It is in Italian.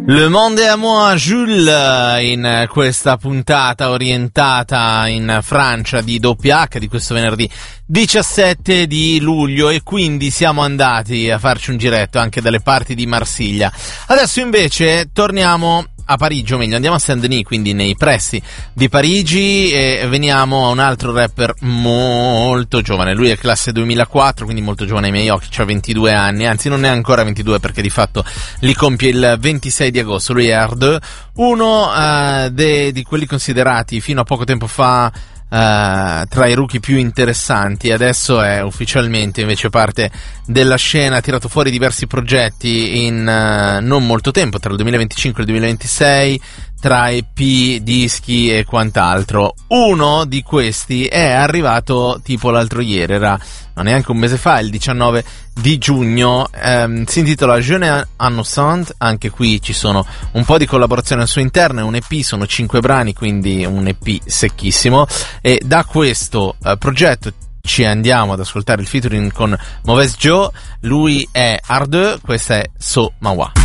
Le monde à moi, Jules, in questa puntata orientata in Francia di doppia H di questo venerdì 17 di luglio, e quindi siamo andati a farci un giretto anche dalle parti di Marsiglia. Adesso invece torniamo a Parigi, o meglio andiamo a Saint-Denis, quindi nei pressi di Parigi, e veniamo a un altro rapper molto giovane. Lui è classe 2004, quindi molto giovane ai miei occhi, ha 22 anni, anzi non è ancora 22 perché di fatto li compie il 26 di agosto. Lui è R2, uno di quelli considerati fino a poco tempo fa tra i rookie più interessanti. Adesso è ufficialmente invece parte della scena, ha tirato fuori diversi progetti in non molto tempo, tra il 2025 e il 2026, tra EP, dischi e quant'altro. Uno di questi è arrivato tipo l'altro ieri, era non neanche un mese fa, il 19 di giugno, si intitola Jeune Innocent. Anche qui ci sono un po' di collaborazioni al suo interno, è un EP, sono 5 brani, quindi un EP secchissimo, e da questo progetto ci andiamo ad ascoltare il featuring con Mauvaise Joe. Lui è R2, questa è So Mawa.